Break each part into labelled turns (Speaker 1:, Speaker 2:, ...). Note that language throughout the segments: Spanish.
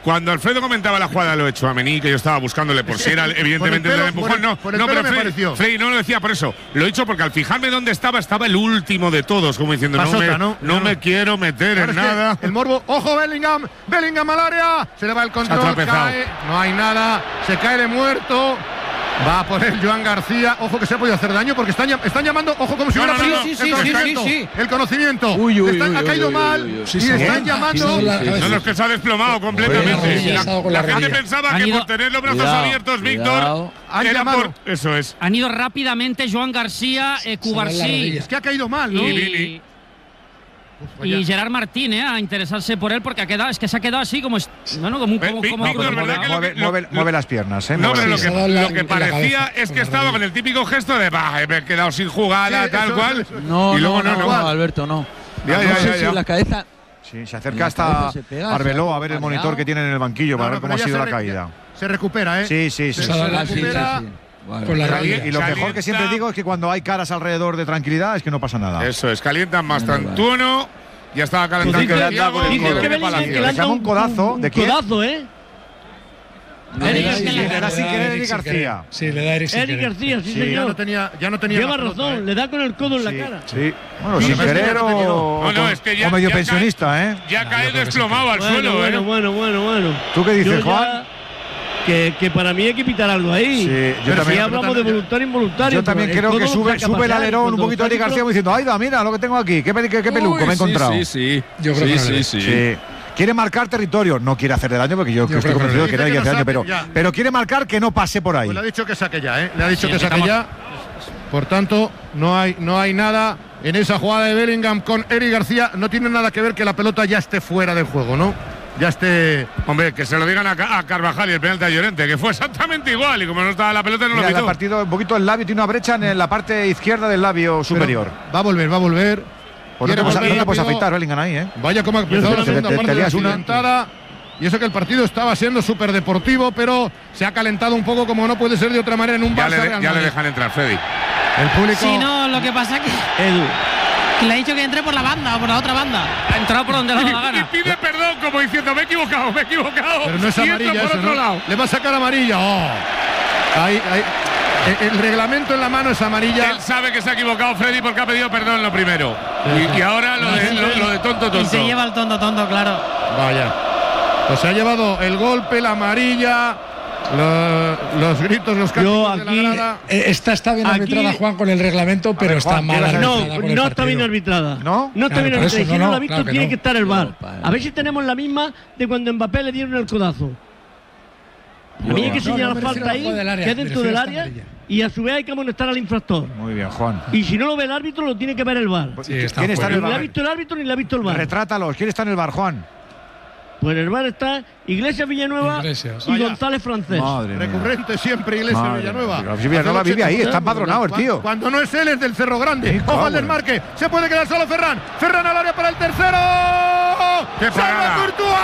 Speaker 1: Cuando Alfredo comentaba la jugada lo de Tchouaméni, que yo estaba buscándole por si era evidentemente el empujón, no, pero Freddy no lo decía por eso. Lo he dicho porque al fijarme dónde estaba el último de todos, como diciendo, no me quiero meter en nada.
Speaker 2: El morbo, ojo Bellingham al área, se le va el control, cae, no hay nada, se cae de muerto. Va a poner Joan García. Ojo que se ha podido hacer daño porque están llamando. Ojo como si hubiera perdido el conocimiento. Ha caído mal y están llamando.
Speaker 1: Son los que se ha desplomado completamente. La gente pensaba que por tener los brazos abiertos, Víctor, era por… Eso es.
Speaker 3: Han ido rápidamente Joan García, Cubarsí.
Speaker 2: Es que ha caído mal, ¿no?
Speaker 3: Y Gerard Martín, a interesarse por él porque es que se ha quedado así como
Speaker 4: mueve las piernas,
Speaker 1: No, pero lo que parecía es que estaba con el típico gesto de me he quedado sin jugada, tal cual.
Speaker 5: No, Alberto, no.
Speaker 4: Ya.
Speaker 5: La cabeza.
Speaker 4: Sí, se acerca hasta Arbeloa a ver el monitor que tiene en el banquillo para ver cómo ha sido la caída.
Speaker 2: Se recupera, ¿eh?
Speaker 4: Sí.
Speaker 2: Se recupera.
Speaker 4: Y lo mejor que siempre digo es que cuando hay caras alrededor de tranquilidad es que no pasa nada.
Speaker 1: Eso es, calientan más Tantuono. Ya estaba calentando.
Speaker 4: Le da un codazo. ¿De quién?
Speaker 6: Codazo, ¿eh?
Speaker 4: Le da sin querer Eric García.
Speaker 6: Sí, le da Eric García, sí, señor.
Speaker 2: Ya no tenía
Speaker 6: Lleva razón, le da con el codo en la cara.
Speaker 4: Sí. Bueno, sin querer o medio pensionista, ¿eh?
Speaker 1: Ya cae desplomado al suelo,
Speaker 6: Bueno.
Speaker 4: ¿Tú qué dices, Juan?
Speaker 6: Que para mí hay que pitar algo ahí.
Speaker 4: Sí, yo también.
Speaker 6: Si hablamos de voluntario involuntario.
Speaker 4: Yo también creo que sube el alerón un poquito Eric García diciendo, ¡ay, mira lo que tengo aquí! ¡Qué peluco me he encontrado!
Speaker 5: Sí. Yo creo que
Speaker 4: sí. Quiere marcar territorio, no quiere hacerle daño porque yo estoy convencido de que nadie hace daño, pero quiere marcar que no pase por ahí.
Speaker 2: Pues le ha dicho que saque ya, ¿eh? Le ha dicho que saque ya. Por tanto, no hay nada en esa jugada de Bellingham con Eric García. No tiene nada que ver que la pelota ya esté fuera del juego, ¿no? Ya esté…
Speaker 1: Hombre, que se lo digan a Carvajal y el penalti a Llorente, que fue exactamente igual y como no estaba la pelota no lo pitó.
Speaker 4: Le ha partido un poquito el labio, tiene una brecha en la parte izquierda del labio superior.
Speaker 2: Va a volver.
Speaker 4: Pues no te puedes afeitar, Bellingham ahí, ¿eh?
Speaker 2: Vaya como ha empezado la segunda parte de la accidentada. Y eso que el partido estaba siendo súper deportivo, pero se ha calentado un poco como no puede ser de otra manera en un Barça.
Speaker 1: Ya le dejan entrar, Freddy.
Speaker 2: El público…
Speaker 3: Sí, no, lo que pasa que… Que le ha dicho que entre por la banda o por la otra banda. Ha entrado por donde le ha dado la gana.
Speaker 1: Y pide perdón como diciendo, me he equivocado.
Speaker 2: Pero no es amarilla por otro lado. Le va a sacar amarilla. Ahí. El reglamento en la mano es amarilla.
Speaker 1: Él sabe que se ha equivocado, Freddy, porque ha pedido perdón lo primero. Y ahora lo de tonto.
Speaker 3: Y se lleva el tonto, claro.
Speaker 2: Vaya. Pues se ha llevado el golpe, la amarilla, los gritos, los cantos de la grada.
Speaker 6: Esta está bien arbitrada, Juan, con el reglamento, pero está mal arbitrada. No está bien arbitrada.
Speaker 4: ¿No?
Speaker 6: No está bien arbitrada. Si no lo ha visto, tiene que estar el VAR. A ver si tenemos la misma de cuando Mbappé le dieron el codazo. A mí hay que señalar falta ahí, que es dentro del área, y a su vez hay que amonestar al infractor.
Speaker 4: Muy bien, Juan.
Speaker 6: Y si no lo ve el árbitro, lo tiene que ver el VAR.
Speaker 4: ¿Quién está en el VAR?
Speaker 6: Ni le ha visto el árbitro ni le ha visto el VAR.
Speaker 4: Retrátalos. ¿Quién está en el VAR, Juan?
Speaker 6: Pues en el VAR está Iglesias Villanueva y González Francés.
Speaker 2: Recurrente siempre Iglesias Villanueva.
Speaker 4: Villanueva vive ahí, está empadronado el tío.
Speaker 2: Cuando no es él, es del Cerro Grande. Ojo al desmarque. Se puede quedar solo Ferran. Ferran al área para el tercero.
Speaker 1: ¡Qué parada!
Speaker 2: ¡Courtois!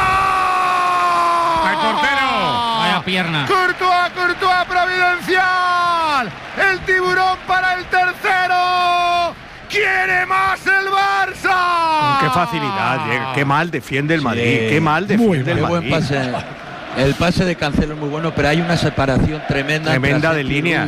Speaker 1: ¡Al portero!
Speaker 3: Vaya pierna.
Speaker 2: Courtois providencial. El tiburón para el tercero. ¡Quiere más el Barça!
Speaker 7: ¡Qué facilidad! ¡Qué mal defiende el Madrid! ¡Qué mal defiende el Madrid!
Speaker 5: Buen pase. El pase de Cancelo es muy bueno, pero hay una separación tremenda
Speaker 7: de líneas.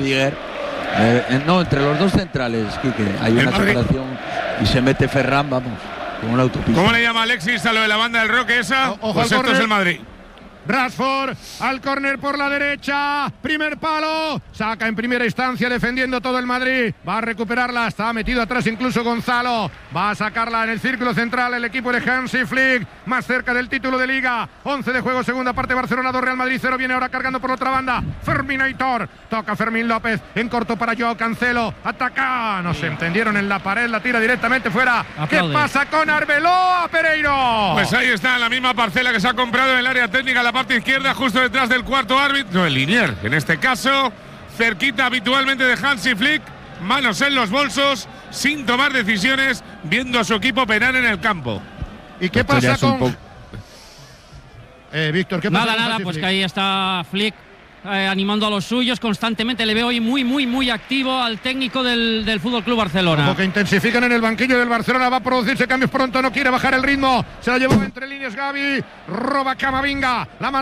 Speaker 5: No, entre los dos centrales, Quique. Hay una separación y se mete Ferran, vamos, con una autopista.
Speaker 1: ¿Cómo le llama Alexis a lo de la banda del Roque esa? Pues esto es el Madrid.
Speaker 2: Rashford al córner por la derecha, primer palo, saca en primera instancia defendiendo todo el Madrid, va a recuperarla, está metido atrás incluso Gonzalo, va a sacarla en el círculo central el equipo de Hansi Flick, más cerca del título de Liga, 11 de juego, segunda parte, Barcelona 2, Real Madrid 0, viene ahora cargando por la otra banda, Ferminator, toca Fermín López, en corto para Joao Cancelo, ataca, no se entendieron en la pared, la tira directamente fuera. ¿Qué pasa con Arbeloa, Pereiro?
Speaker 1: Pues ahí está, la misma parcela que se ha comprado en el área técnica, la parte izquierda, justo detrás del cuarto árbitro, no, el Linier, en este caso, cerquita habitualmente de Hansi Flick, manos en los bolsos, sin tomar decisiones, viendo a su equipo penar en el campo.
Speaker 2: ¿Y qué pasa con Víctor? ¿Qué pasa?
Speaker 3: Nada, pues que ahí está Flick animando a los suyos constantemente. Le veo hoy muy activo al técnico del FC Barcelona.
Speaker 2: Como que intensifican en el banquillo del Barcelona, va a producirse cambios pronto, no quiere bajar el ritmo, se la llevó entre líneas Gavi, roba Camavinga, la